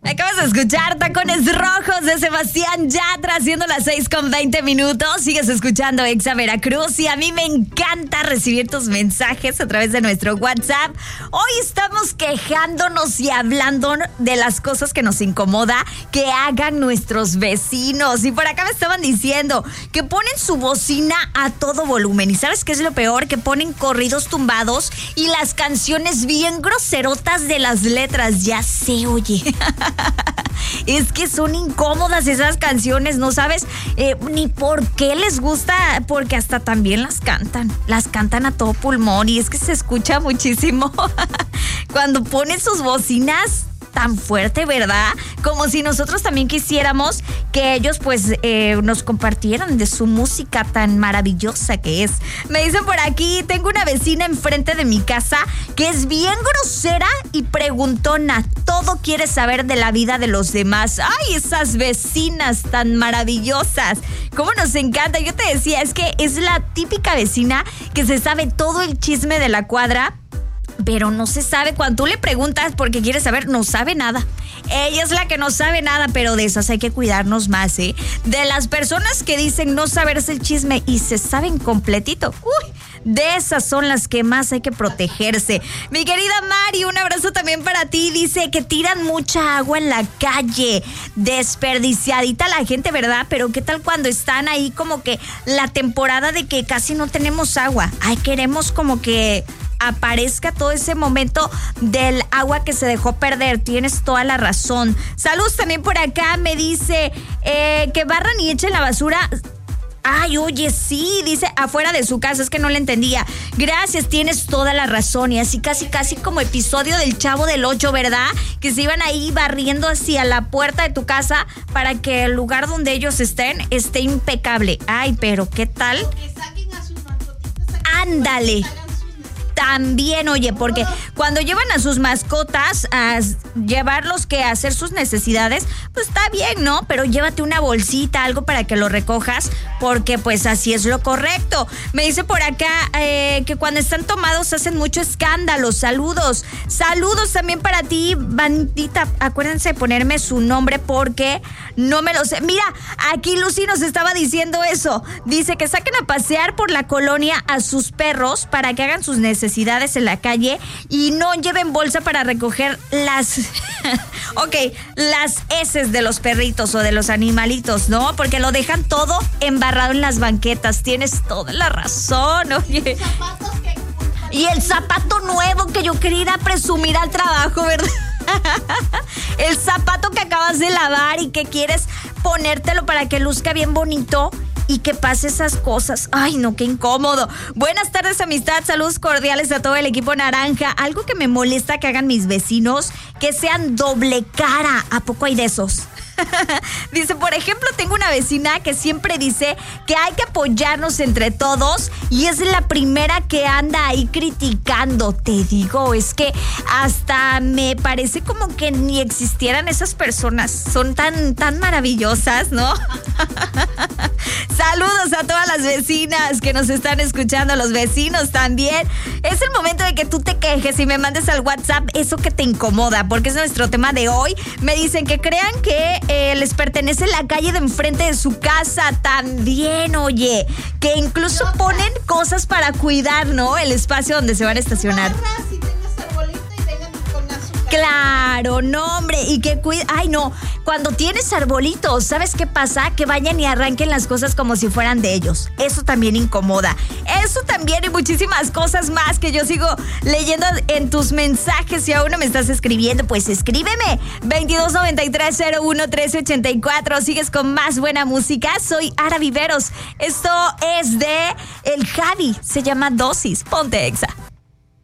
Acabas de escuchar Tacones Rojos de Sebastián Yatra, haciendo las 6:20. Sigues escuchando Exa Veracruz y a mí me encanta recibir tus mensajes a través de nuestro WhatsApp. Hoy estamos quejándonos y hablando de las cosas que nos incomoda que hagan nuestros vecinos. Y por acá me estaban diciendo que ponen su bocina a todo volumen. ¿Y sabes qué es lo peor? Que ponen corridos tumbados y las canciones bien groserotas de las letras. Ya sé, oye. Es que son incómodas esas canciones, no sabes ni por qué les gusta, porque hasta también las cantan a todo pulmón y es que se escucha muchísimo cuando ponen sus bocinas tan fuerte, ¿verdad? Como si nosotros también quisiéramos que ellos pues nos compartieran de su música tan maravillosa que es. Me dicen por aquí, tengo una vecina enfrente de mi casa que es bien grosera y preguntona. Todo quiere saber de la vida de los demás. ¡Ay, esas vecinas tan maravillosas! ¿Cómo nos encanta? Yo te decía, es que es la típica vecina que se sabe todo el chisme de la cuadra, pero no se sabe. Cuando tú le preguntas porque quiere saber, no sabe nada. Ella es la que no sabe nada, pero de esas hay que cuidarnos más, ¿eh? De las personas que dicen no saberse el chisme y se saben completito. ¡Uy! De esas son las que más hay que protegerse. Mi querida Mari, un abrazo también para ti. Dice que tiran mucha agua en la calle. Desperdiciadita la gente, ¿verdad? Pero ¿qué tal cuando están ahí como que la temporada de que casi no tenemos agua? Ay, queremos como que aparezca todo ese momento del agua que se dejó perder. Tienes toda la razón. Saludos también por acá. Me dice que barran y echen la basura. Ay, oye, sí, dice afuera de su casa, es que no le entendía. Gracias, tienes toda la razón. Y así casi como episodio del Chavo del 8, ¿verdad? Que se iban ahí barriendo hacia la puerta de tu casa para que el lugar donde ellos estén esté impecable. Ay, pero ¿qué tal? Que saquen a sus mascotitas. Ándale. También, oye, porque cuando llevan a sus mascotas a llevarlos que a hacer sus necesidades, pues está bien, ¿no? Pero llévate una bolsita, algo para que lo recojas, porque pues así es lo correcto. Me dice por acá que cuando están tomados hacen mucho escándalo. Saludos también para ti, bandita. Acuérdense de ponerme su nombre porque no me lo sé. Mira, aquí Lucy nos estaba diciendo eso. Dice que saquen a pasear por la colonia a sus perros para que hagan sus necesidades en la calle y no lleven bolsa para recoger las las heces de los perritos o de los animalitos, ¿no? Porque lo dejan todo embarrado en las banquetas. Tienes toda la razón, oye. Y el zapato nuevo que yo quería ir a presumir al trabajo, ¿verdad? El zapato que acabas de lavar y que quieres ponértelo para que luzca bien bonito y que pase esas cosas. Ay, no, qué incómodo. Buenas tardes, amistad. Saludos cordiales a todo el equipo naranja. Algo que me molesta que hagan mis vecinos, que sean doble cara. ¿A poco hay de esos? Dice, por ejemplo, tengo una vecina que siempre dice que hay que apoyarnos entre todos y es la primera que anda ahí criticando. Te digo, es que hasta me parece como que ni existieran esas personas. Son tan maravillosas, ¿no? Saludos a todas las vecinas que nos están escuchando, los vecinos también. Es el momento de que tú te quejes y me mandes al WhatsApp eso que te incomoda, porque es nuestro tema de hoy. Me dicen que crean que les pertenece la calle de enfrente de su casa también, oye, que incluso ponen cosas para cuidar, ¿no? El espacio donde se van a estacionar. Claro, no, hombre, y que ay, no, cuando tienes arbolitos, ¿sabes qué pasa? Que vayan y arranquen las cosas como si fueran de ellos. Eso también incomoda. Eso también y muchísimas cosas más que yo sigo leyendo en tus mensajes. Si aún no me estás escribiendo, pues escríbeme. 2293-01-1384. Sigues con más buena música. Soy Ara Viveros. Esto es de El Javi. Se llama Dosis. Ponte Exa.